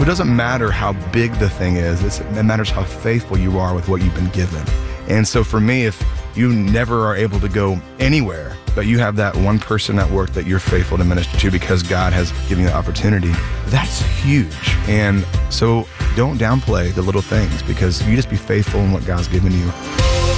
it doesn't matter how big the thing is. It matters how faithful you are with what you've been given. And so for me, if you never are able to go anywhere, but you have that one person at work that you're faithful to minister to because God has given you the opportunity, that's huge. And so don't downplay the little things, because you just be faithful in what God's given you.